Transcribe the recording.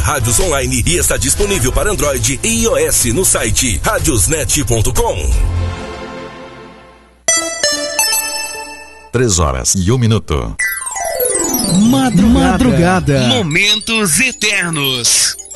Rádios online e está disponível para Android e iOS no site radiosnet.com. 3h01. Madrugada. Momentos eternos.